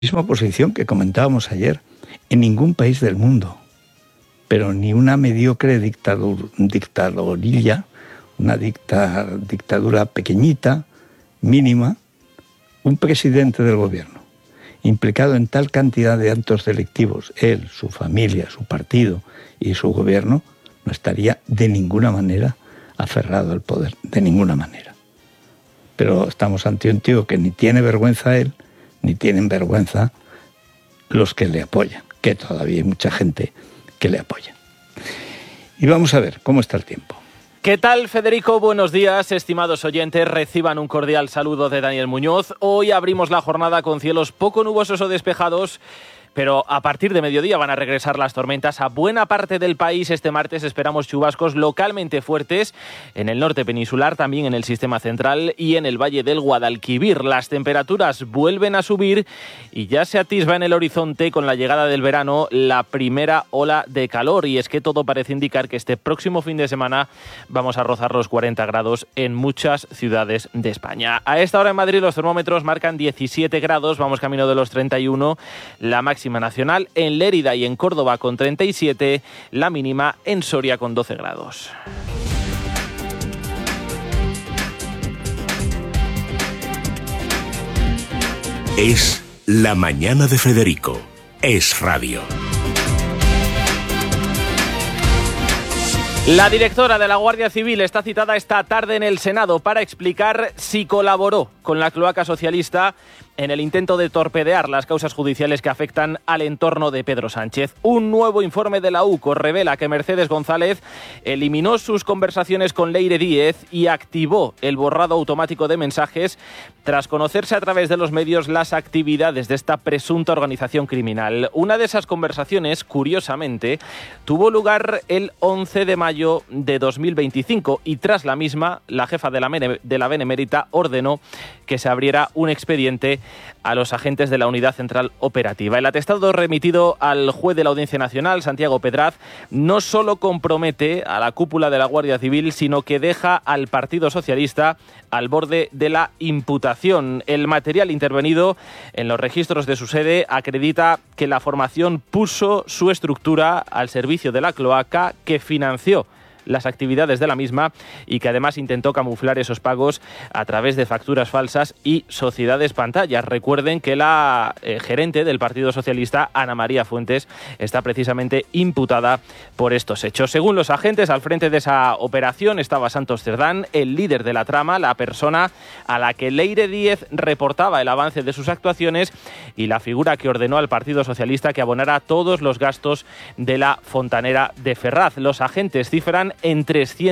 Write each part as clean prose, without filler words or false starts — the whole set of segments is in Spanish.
misma posición que comentábamos ayer. En ningún país del mundo, pero ni una mediocre dictadurilla, una dictadura pequeñita, mínima, un presidente del gobierno implicado en tal cantidad de actos delictivos, él, su familia, su partido y su gobierno, no estaría de ninguna manera aferrado al poder, de ninguna manera. Pero estamos ante un tío que ni tiene vergüenza él, ni tienen vergüenza los que le apoyan, que todavía hay mucha gente que le apoya. Y vamos a ver cómo está el tiempo. ¿Qué tal, Federico? Buenos días, estimados oyentes. Reciban un cordial saludo de Daniel Muñoz. Hoy abrimos la jornada con cielos poco nubosos o despejados, pero a partir de mediodía van a regresar las tormentas a buena parte del país. Este martes esperamos chubascos localmente fuertes en el norte peninsular, también en el sistema central y en el valle del Guadalquivir. Las temperaturas vuelven a subir y ya se atisba en el horizonte con la llegada del verano la primera ola de calor. Y es que todo parece indicar que este próximo fin de semana vamos a rozar los 40 grados en muchas ciudades de España. A esta hora en Madrid los termómetros marcan 17 grados, vamos camino de los 31, la máxima nacional en Lérida y en Córdoba con 37, la mínima en Soria con 12 grados. Es La Mañana de Federico. Es radio. La directora de la Guardia Civil está citada esta tarde en el Senado para explicar si colaboró con la cloaca socialista en el intento de torpedear las causas judiciales que afectan al entorno de Pedro Sánchez. Un nuevo informe de la UCO revela que Mercedes González eliminó sus conversaciones con Leire Díez y activó el borrado automático de mensajes tras conocerse a través de los medios las actividades de esta presunta organización criminal. Una de esas conversaciones, curiosamente, tuvo lugar el 11 de mayo de 2025 y tras la misma, la jefa de la Benemérita ordenó que se abriera un expediente a los agentes de la Unidad Central Operativa. El atestado remitido al juez de la Audiencia Nacional, Santiago Pedraz, no solo compromete a la cúpula de la Guardia Civil, sino que deja al Partido Socialista al borde de la imputación. El material intervenido en los registros de su sede acredita que la formación puso su estructura al servicio de la cloaca, que financió las actividades de la misma y que además intentó camuflar esos pagos a través de facturas falsas y sociedades pantallas. Recuerden que la gerente del Partido Socialista, Ana María Fuentes, está precisamente imputada por estos hechos. Según los agentes, al frente de esa operación estaba Santos Cerdán, el líder de la trama, la persona a la que Leire Díez reportaba el avance de sus actuaciones y la figura que ordenó al Partido Socialista que abonara todos los gastos de la fontanera de Ferraz. Los agentes cifran en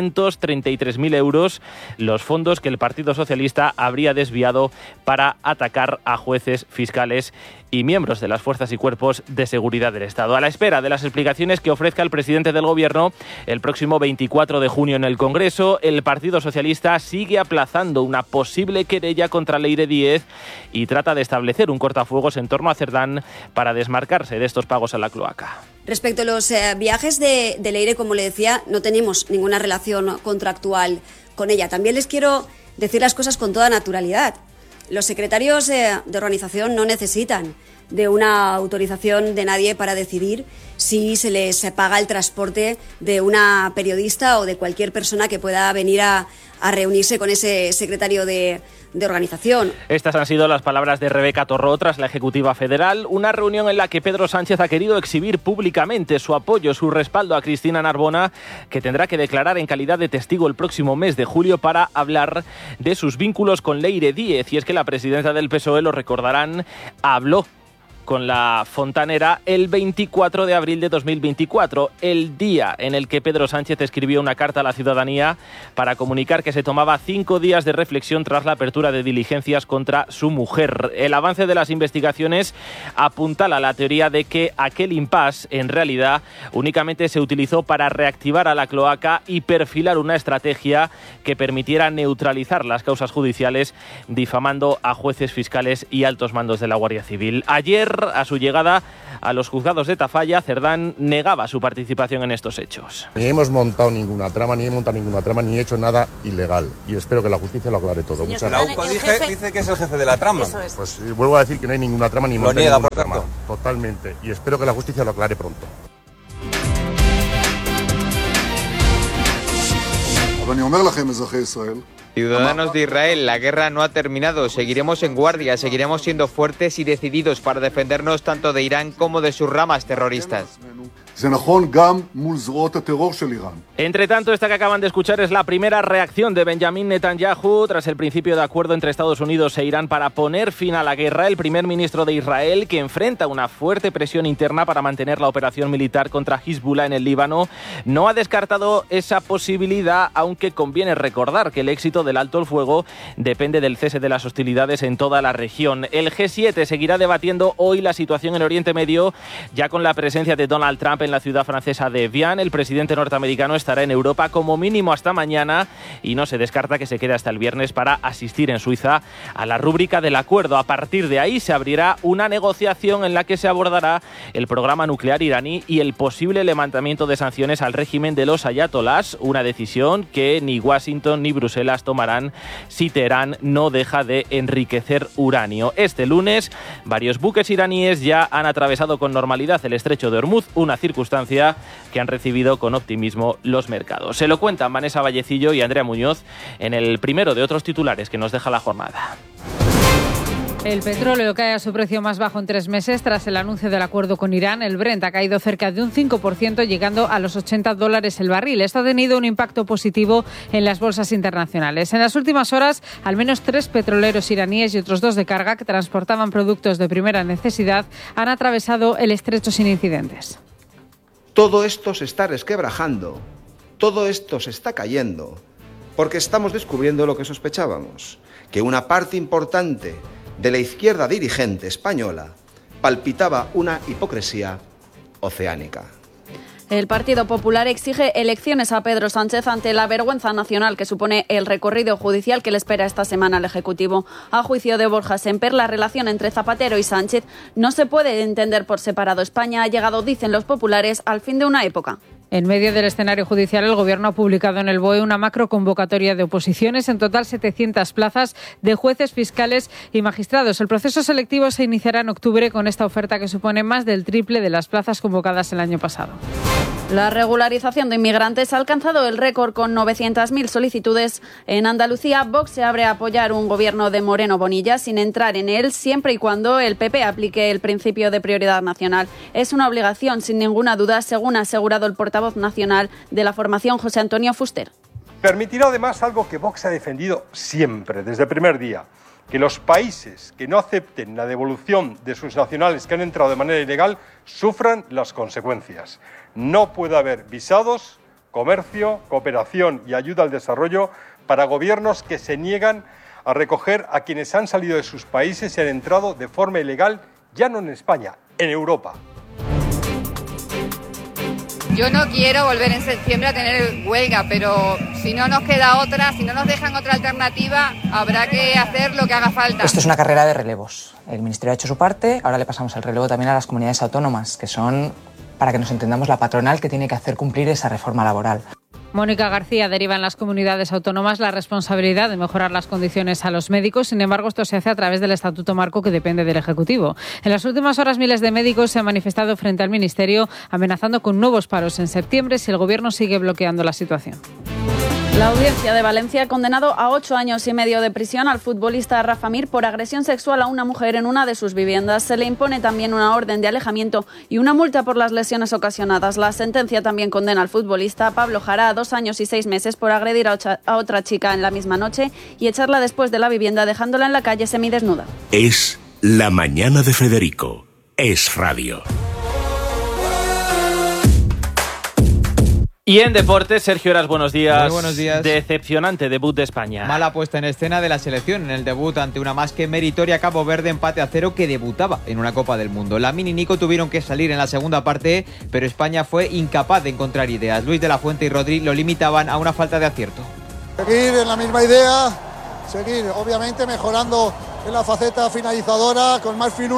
333.000 euros los fondos que el Partido Socialista habría desviado para atacar a jueces, fiscales y miembros de las fuerzas y cuerpos de seguridad del Estado. A la espera de las explicaciones que ofrezca el presidente del Gobierno el próximo 24 de junio en el Congreso, el Partido Socialista sigue aplazando una posible querella contra Leire Díez y trata de establecer un cortafuegos en torno a Cerdán para desmarcarse de estos pagos a la cloaca. Respecto a los viajes de Leire, como le decía, no tenemos ninguna relación contractual con ella. También les quiero decir las cosas con toda naturalidad. Los secretarios de organización no necesitan de una autorización de nadie para decidir si se les paga el transporte de una periodista o de cualquier persona que pueda venir a reunirse con ese secretario de organización. Estas han sido las palabras de Rebeca Torró tras la Ejecutiva Federal, una reunión en la que Pedro Sánchez ha querido exhibir públicamente su apoyo, su respaldo a Cristina Narbona, que tendrá que declarar en calidad de testigo el próximo mes de julio para hablar de sus vínculos con Leire Díez. Y es que la presidenta del PSOE, lo recordarán, habló con la fontanera el 24 de abril de 2024, el día en el que Pedro Sánchez escribió una carta a la ciudadanía para comunicar que se tomaba 5 días de reflexión tras la apertura de diligencias contra su mujer. El avance de las investigaciones apuntala la teoría de que aquel impasse en realidad únicamente se utilizó para reactivar a la cloaca y perfilar una estrategia que permitiera neutralizar las causas judiciales, difamando a jueces, fiscales y altos mandos de la Guardia Civil. Ayer a su llegada a los juzgados de Tafalla, Cerdán negaba su participación en estos hechos. Ni hemos montado ninguna trama, ni he hecho nada ilegal. Y espero que la justicia lo aclare todo. La UCO dice que es el jefe de la trama. Pues vuelvo a decir que no hay ninguna trama, ni lo niega, ninguna por tanto. trama. Totalmente. Y espero que la justicia lo aclare pronto. Ciudadanos de Israel, la guerra no ha terminado. Seguiremos en guardia, seguiremos siendo fuertes y decididos para defendernos tanto de Irán como de sus ramas terroristas. Entre tanto, esta que acaban de escuchar es la primera reacción de Benjamin Netanyahu tras el principio de acuerdo entre Estados Unidos e Irán para poner fin a la guerra. El primer ministro de Israel, que enfrenta una fuerte presión interna para mantener la operación militar contra Hezbollah en el Líbano, no ha descartado esa posibilidad, aunque conviene recordar que el éxito del alto el fuego depende del cese de las hostilidades en toda la región. El G7 seguirá debatiendo hoy la situación en Oriente Medio, ya con la presencia de Donald Trump en la ciudad francesa de Evian. El presidente norteamericano estará en Europa como mínimo hasta mañana y no se descarta que se quede hasta el viernes para asistir en Suiza a la rúbrica del acuerdo. A partir de ahí se abrirá una negociación en la que se abordará el programa nuclear iraní y el posible levantamiento de sanciones al régimen de los ayatolás, una decisión que ni Washington ni Bruselas tomarán si Teherán no deja de enriquecer uranio. Este lunes, varios buques iraníes ya han atravesado con normalidad el estrecho de Hormuz, una circunstancia que han recibido con optimismo los mercados. Se lo cuentan Vanessa Vallecillo y Andrea Muñoz en el primero de otros titulares que nos deja la jornada. El petróleo cae a su precio más bajo en 3 meses tras el anuncio del acuerdo con Irán. El Brent ha caído cerca de un 5%, llegando a los $80 el barril. Esto ha tenido un impacto positivo en las bolsas internacionales. En las últimas horas, al menos 3 petroleros iraníes y otros 2 de carga que transportaban productos de primera necesidad han atravesado el estrecho sin incidentes. Todo esto se está resquebrajando, todo esto se está cayendo, porque estamos descubriendo lo que sospechábamos, que una parte importante de la izquierda dirigente española palpitaba una hipocresía oceánica. El Partido Popular exige elecciones a Pedro Sánchez ante la vergüenza nacional que supone el recorrido judicial que le espera esta semana al Ejecutivo. A juicio de Borja Semper, la relación entre Zapatero y Sánchez no se puede entender por separado. España ha llegado, dicen los populares, al fin de una época. En medio del escenario judicial, el Gobierno ha publicado en el BOE una macroconvocatoria de oposiciones, en total 700 plazas de jueces, fiscales y magistrados. El proceso selectivo se iniciará en octubre con esta oferta que supone más del triple de las plazas convocadas el año pasado. La regularización de inmigrantes ha alcanzado el récord con 900.000 solicitudes. En Andalucía, Vox se abre a apoyar un gobierno de Moreno Bonilla sin entrar en él, siempre y cuando el PP aplique el principio de prioridad nacional. Es una obligación, sin ninguna duda, según ha asegurado el portavoz nacional de la formación, José Antonio Fuster. Permitirá además algo que Vox ha defendido siempre, desde el primer día, que los países que no acepten la devolución de sus nacionales que han entrado de manera ilegal sufran las consecuencias. No puede haber visados, comercio, cooperación y ayuda al desarrollo para gobiernos que se niegan a recoger a quienes han salido de sus países y han entrado de forma ilegal, ya no en España, en Europa. Yo no quiero volver en septiembre a tener huelga, pero si no nos queda otra, si no nos dejan otra alternativa, habrá que hacer lo que haga falta. Esto es una carrera de relevos. El Ministerio ha hecho su parte, ahora le pasamos el relevo también a las comunidades autónomas, que son, para que nos entendamos, la patronal que tiene que hacer cumplir esa reforma laboral. Mónica García deriva en las comunidades autónomas la responsabilidad de mejorar las condiciones a los médicos. Sin embargo, esto se hace a través del Estatuto Marco, que depende del Ejecutivo. En las últimas horas, miles de médicos se han manifestado frente al Ministerio, amenazando con nuevos paros en septiembre si el Gobierno sigue bloqueando la situación. La Audiencia de Valencia ha condenado a 8 años y medio de prisión al futbolista Rafa Mir por agresión sexual a una mujer en una de sus viviendas. Se le impone también una orden de alejamiento y una multa por las lesiones ocasionadas. La sentencia también condena al futbolista Pablo Jara a 2 años y 6 meses por agredir a otra chica en la misma noche y echarla después de la vivienda, dejándola en la calle semidesnuda. Es La Mañana de Federico. Es Radio. Y en deportes, Sergio Heras, buenos días. Muy buenos días. Decepcionante debut de España. Mala puesta en escena de la selección en el debut ante una más que meritoria Cabo Verde, empate a 0 que debutaba en una Copa del Mundo. Lamine y Nico tuvieron que salir en la segunda parte, pero España fue incapaz de encontrar ideas. Luis de la Fuente y Rodri lo limitaban a una falta de acierto. Seguir en la misma idea, seguir obviamente mejorando en la faceta finalizadora con más finura,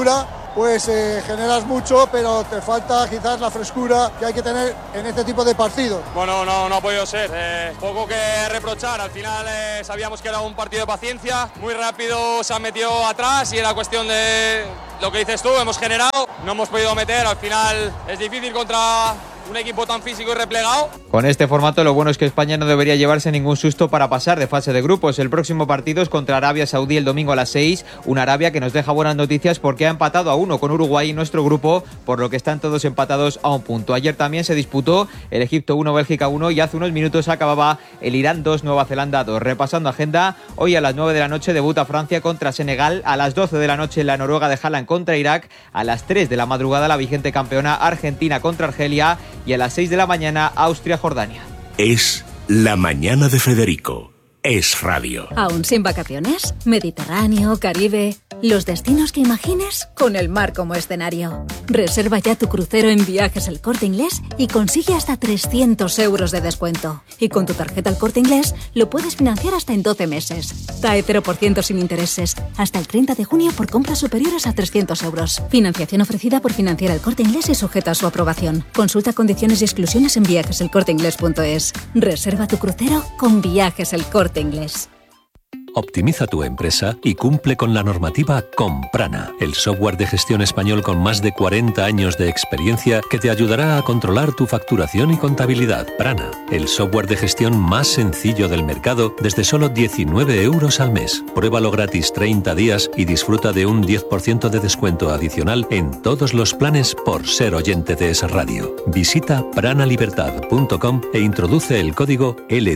pues generas mucho, pero te falta quizás la frescura que hay que tener en este tipo de partidos. Bueno, no ha podido ser. Poco que reprochar. Al final sabíamos que era un partido de paciencia. Muy rápido se han metido atrás y era cuestión de lo que dices tú. Hemos generado, no hemos podido meter. Al final es difícil contra un equipo tan físico y replegado. Con este formato lo bueno es que España no debería llevarse ningún susto para pasar de fase de grupos. El próximo partido es contra Arabia Saudí el domingo a las 6, una Arabia que nos deja buenas noticias porque ha empatado a 1 con Uruguay en nuestro grupo, por lo que están todos empatados a un punto. Ayer también se disputó el Egipto 1, Bélgica 1 y hace unos minutos acababa el Irán 2, Nueva Zelanda 2. Repasando agenda, hoy a las 9 de la noche debuta Francia contra Senegal, a las 12 de la noche la Noruega de Haaland contra Irak, a las 3 de la madrugada la vigente campeona Argentina contra Argelia y a las 6 de la mañana Austria-Jordania. Es la mañana de Federico. Es radio. ¿Aún sin vacaciones? Mediterráneo, Caribe... Los destinos que imagines con el mar como escenario. Reserva ya tu crucero en Viajes El Corte Inglés y consigue hasta 300 euros de descuento. Y con tu tarjeta El Corte Inglés lo puedes financiar hasta en 12 meses. TAE 0% sin intereses. Hasta el 30 de junio por compras superiores a 300 euros. Financiación ofrecida por Financiera El Corte Inglés y sujeta a su aprobación. Consulta condiciones y exclusiones en viajeselcorteinglés.es. Reserva tu crucero con Viajes El Corte Inglés. Optimiza tu empresa y cumple con la normativa con Prana, el software de gestión español con más de 40 años de experiencia que te ayudará a controlar tu facturación y contabilidad. Prana, el software de gestión más sencillo del mercado desde solo 19 euros al mes. Pruébalo gratis 30 días y disfruta de un 10% de descuento adicional en todos los planes por ser oyente de Es Radio. Visita pranalibertad.com e introduce el código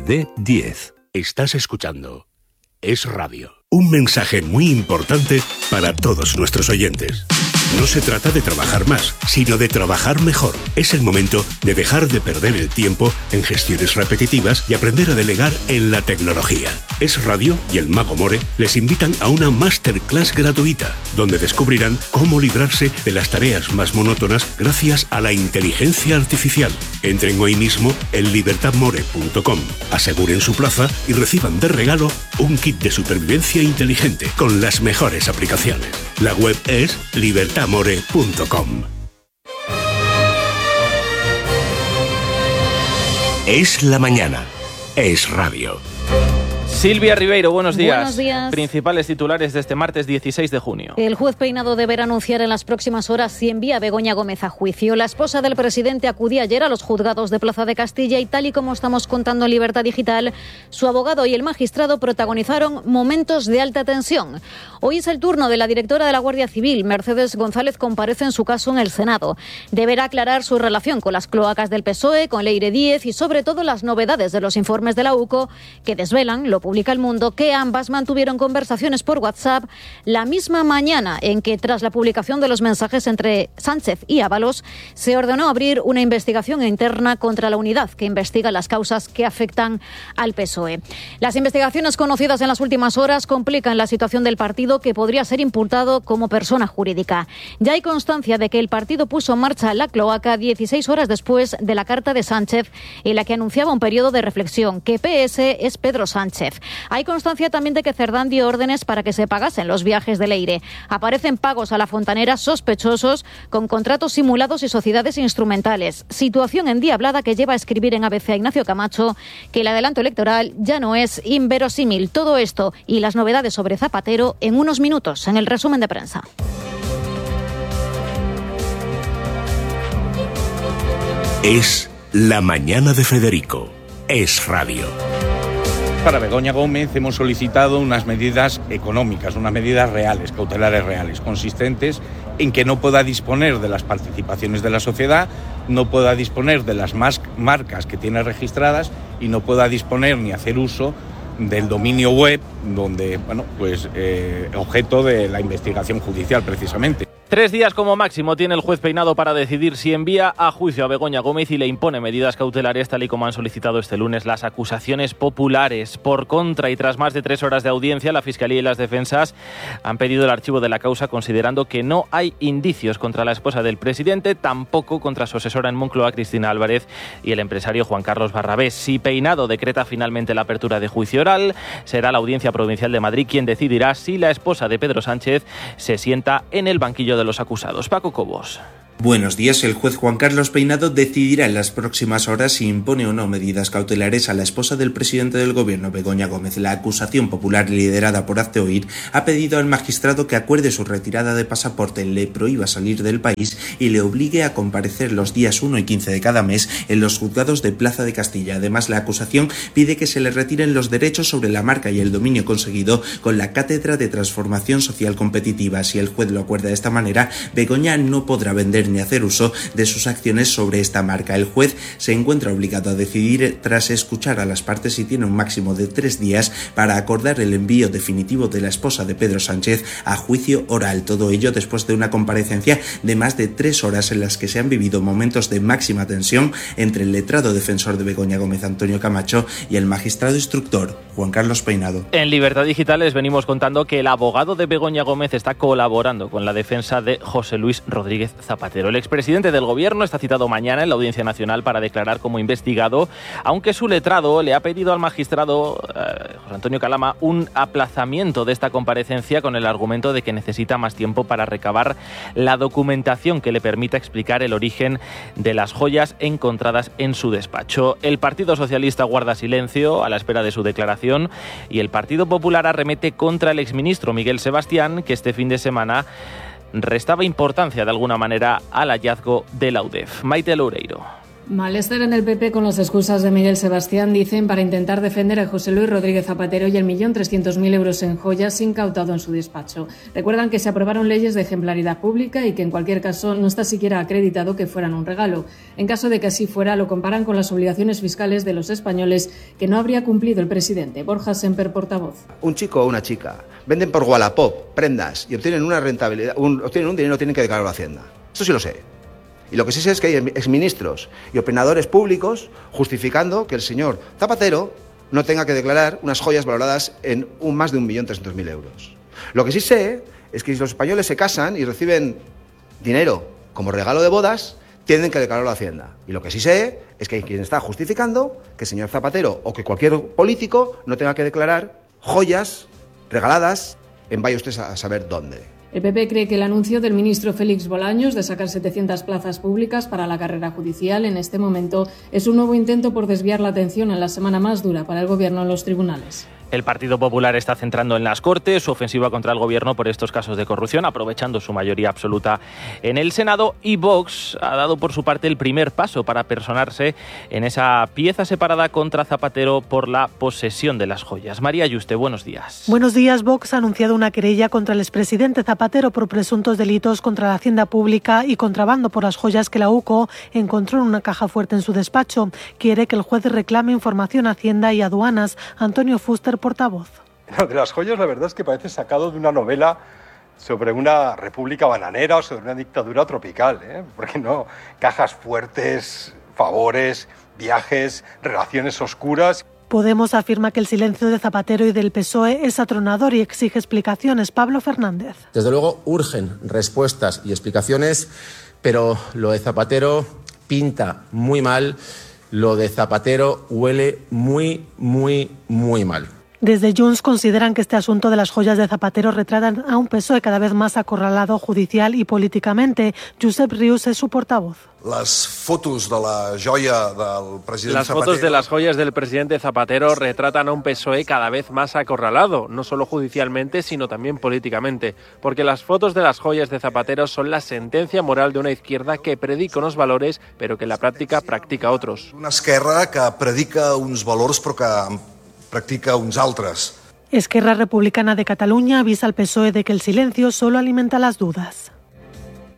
LD10. Estás escuchando Es Radio. Un mensaje muy importante para todos nuestros oyentes. No se trata de trabajar más, sino de trabajar mejor. Es el momento de dejar de perder el tiempo en gestiones repetitivas y aprender a delegar en la tecnología. Es Radio y el Mago More les invitan a una masterclass gratuita, donde descubrirán cómo librarse de las tareas más monótonas gracias a la inteligencia artificial. Entren hoy mismo en libertadmore.com, aseguren su plaza y reciban de regalo un kit de supervivencia inteligente con las mejores aplicaciones. La web es libertadmore.com. Es la mañana. Es radio. Silvia Ribeiro, buenos días. Buenos días. Principales titulares de este martes 16 de junio. El juez Peinado deberá anunciar en las próximas horas si envía a Begoña Gómez a juicio. La esposa del presidente acudía ayer a los juzgados de Plaza de Castilla y, tal y como estamos contando en Libertad Digital, su abogado y el magistrado protagonizaron momentos de alta tensión. Hoy es el turno de la directora de la Guardia Civil, Mercedes González, comparece en su caso en el Senado. Deberá aclarar su relación con las cloacas del PSOE, con Leire Díez y sobre todo las novedades de los informes de la UCO que desvelan, lo publica El Mundo, que ambas mantuvieron conversaciones por WhatsApp la misma mañana en que, tras la publicación de los mensajes entre Sánchez y Ábalos, se ordenó abrir una investigación interna contra la unidad que investiga las causas que afectan al PSOE. Las investigaciones conocidas en las últimas horas complican la situación del partido, que podría ser imputado como persona jurídica. Ya hay constancia de que el partido puso en marcha la cloaca 16 horas después de la carta de Sánchez en la que anunciaba un periodo de reflexión, que PS es Pedro Sánchez. Hay constancia también de que Cerdán dio órdenes para que se pagasen los viajes de Leire. Aparecen pagos a la fontanera sospechosos con contratos simulados y sociedades instrumentales. Situación endiablada que lleva a escribir en ABC a Ignacio Camacho que el adelanto electoral ya no es inverosímil. Todo esto y las novedades sobre Zapatero en unos minutos en el resumen de prensa. Es la mañana de Federico. Es radio. Para Begoña Gómez hemos solicitado unas medidas económicas, unas medidas reales, cautelares reales, consistentes en que no pueda disponer de las participaciones de la sociedad, no pueda disponer de las marcas que tiene registradas y no pueda disponer ni hacer uso del dominio web, donde, objeto de la investigación judicial precisamente. 3 días como máximo tiene el juez Peinado para decidir si envía a juicio a Begoña Gómez y le impone medidas cautelares, tal y como han solicitado este lunes las acusaciones populares. Por contra, y tras más de 3 horas de audiencia, la Fiscalía y las defensas han pedido el archivo de la causa, considerando que no hay indicios contra la esposa del presidente, tampoco contra su asesora en Moncloa, Cristina Álvarez, y el empresario Juan Carlos Barrabés. Si Peinado decreta finalmente la apertura de juicio oral, será la Audiencia Provincial de Madrid quien decidirá si la esposa de Pedro Sánchez se sienta en el banquillo de de los acusados. Paco Cobos. Buenos días. El juez Juan Carlos Peinado decidirá en las próximas horas si impone o no medidas cautelares a la esposa del presidente del gobierno, Begoña Gómez. La acusación popular liderada por Hazte Oír ha pedido al magistrado que acuerde su retirada de pasaporte, le prohíba salir del país y le obligue a comparecer los días 1 y 15 de cada mes en los juzgados de Plaza de Castilla. Además, la acusación pide que se le retiren los derechos sobre la marca y el dominio conseguido con la Cátedra de Transformación Social Competitiva. Si el juez lo acuerda de esta manera, Begoña no podrá vender ni hacer uso de sus acciones sobre esta marca. El juez se encuentra obligado a decidir tras escuchar a las partes y tiene un máximo de 3 días para acordar el envío definitivo de la esposa de Pedro Sánchez a juicio oral. Todo ello después de una comparecencia de más de 3 horas en las que se han vivido momentos de máxima tensión entre el letrado defensor de Begoña Gómez, Antonio Camacho, y el magistrado instructor, Juan Carlos Peinado. En Libertad Digital les venimos contando que el abogado de Begoña Gómez está colaborando con la defensa de José Luis Rodríguez Zapatero. El expresidente del gobierno está citado mañana en la Audiencia Nacional para declarar como investigado, aunque su letrado le ha pedido al magistrado José Antonio Calama un aplazamiento de esta comparecencia con el argumento de que necesita más tiempo para recabar la documentación que le permita explicar el origen de las joyas encontradas en su despacho. El Partido Socialista guarda silencio a la espera de su declaración y el Partido Popular arremete contra el exministro Miguel Sebastián, que este fin de semana restaba importancia de alguna manera al hallazgo de la UDEF. Maite Loureiro. Malestar en el PP con las excusas de Miguel Sebastián, dicen, para intentar defender a José Luis Rodríguez Zapatero y el 1.300.000 euros en joyas incautado en su despacho. Recuerdan que se aprobaron leyes de ejemplaridad pública y que en cualquier caso no está siquiera acreditado que fueran un regalo. En caso de que así fuera, lo comparan con las obligaciones fiscales de los españoles que no habría cumplido el presidente. Borja Semper, portavoz. Un chico o una chica venden por Wallapop prendas y obtienen una rentabilidad, obtienen un dinero, tienen que declararlo a Hacienda. Esto sí lo sé. Y lo que sí sé es que hay exministros y opinadores públicos justificando que el señor Zapatero no tenga que declarar unas joyas valoradas en más de 1.300.000 euros. Lo que sí sé es que si los españoles se casan y reciben dinero como regalo de bodas, tienen que declararlo a Hacienda. Y lo que sí sé es que hay quien está justificando que el señor Zapatero o que cualquier político no tenga que declarar joyas regaladas en vaya usted a saber dónde. El PP cree que el anuncio del ministro Félix Bolaños de sacar 700 plazas públicas para la carrera judicial en este momento es un nuevo intento por desviar la atención en la semana más dura para el Gobierno en los tribunales. El Partido Popular está centrando en las Cortes su ofensiva contra el Gobierno por estos casos de corrupción, aprovechando su mayoría absoluta en el Senado, y Vox ha dado por su parte el primer paso para personarse en esa pieza separada contra Zapatero por la posesión de las joyas. María Yuste, buenos días. Buenos días. Vox ha anunciado una querella contra el expresidente Zapatero por presuntos delitos contra la hacienda pública y contrabando por las joyas que la UCO encontró en una caja fuerte en su despacho. Quiere que el juez reclame información a Hacienda y Aduanas. Antonio Fuster, portavoz. Lo de las joyas, la verdad es que parece sacado de una novela sobre una república bananera o sobre una dictadura tropical, porque no, cajas fuertes, favores, viajes, relaciones oscuras. Podemos afirma que el silencio de Zapatero y del PSOE es atronador y exige explicaciones. Pablo Fernández. Desde luego urgen respuestas y explicaciones, pero lo de Zapatero pinta muy mal, lo de Zapatero huele muy, muy, muy mal. Desde Junts consideran que este asunto de las joyas de Zapatero retratan a un PSOE cada vez más acorralado judicial y políticamente. Josep Rius es su portavoz. Las fotos de la joya del presidente Las fotos de las joyas del presidente Zapatero retratan a un PSOE cada vez más acorralado, no solo judicialmente, sino también políticamente, porque las fotos de las joyas de Zapatero son la sentencia moral de una izquierda que predica unos valores, pero que en la práctica practica otros. Una esquerra que predica uns valors però que practica uns altres. Esquerra Republicana de Cataluña avisa al PSOE de que el silencio solo alimenta las dudas.